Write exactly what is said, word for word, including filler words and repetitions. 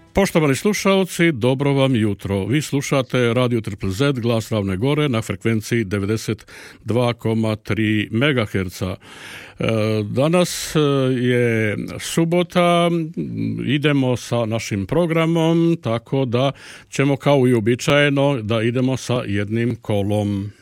Poštovani slušalci, dobro vam jutro. Vi slušate Radio Triple Z, glas Ravne Gore na frekvenciji devedeset dva zarez tri megaherca. Danas je subota, idemo sa našim programom, tako da ćemo kao i uobičajeno da idemo sa jednim kolom.